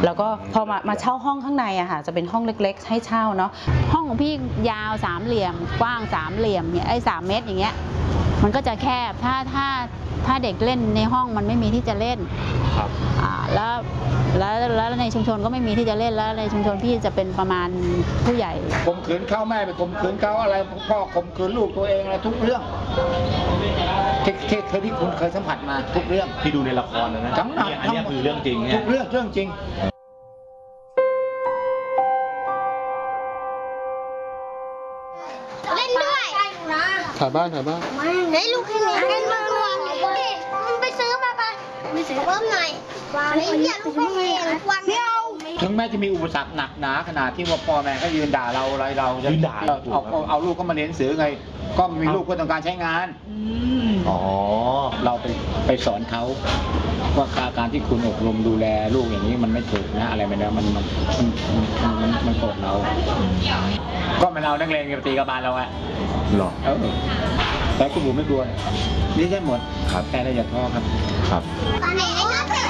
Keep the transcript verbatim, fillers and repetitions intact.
แล้วก็พอมามาเช่าห้องข้างในอะค่ะจะเป็นห้องเล็กๆให้เช่าเนาะห้องของพี่ยาวสามเหลี่ยมกว้างสามเหลี่ยมเนี่ยไอ้สามเมตรอย่างเงี้ยมันก็จะแคบถ้าถ้าถ้าเด็กเล่นในห้องมันไม่มีที่จะเล่นครับอ่าแล้วแล้วแล้วในชุมชนก็ไม่มีที่จะเล่นแล้วในชุมชนพี่จะเป็นประมาณผู้ใหญ่ข่มขืนเขาแม่ไปข่มขืนเขาอะไรพ่อข่มขืนลูกตัวเองอะไรทุกเรื่องที่ที่เคยที่คุณเคยสัมผัสมาทุกเรื่องที่ดูในละครนะทั้งนั้นอันนี้คือเรื่องจริงเนี่ยทุกเรื่องเรื่องจริงเล่นด้วยถ่ายบ้านถ่ายบ้านเฮ้ยลูกให้เล่นกันมารวมมันไปซื้อมาปะไปซื้อเพิ่มหน่อยไม่อยากลูกให้เล่นวันเดียวถึงแม้จะมีอุปสรรคหนักหนาขนาดที่ว่าพ่อแม่ก็ยืนด่าเราอะไรเราจะยืนด่าเอาเอาเอาลูกก็มาเรียนหนังสือไงก็มีลูกเพื่อต้องการใช้งานอ๋อเราไปไปสอนเขาว่าการที่คุณอบรมดูแลลูกอย่างนี้มันไม่ถูกนะอะไรไม่ได้มันมันมันมันมันโกรธเราก็มันเอานักเรียนกับตีกับบาลเราไงหรอเออแต่คุณบุ๋มไม่กลัวนี่ใช่หมดครับแต่เราอย่าท้อครับครับไอ้ไอ้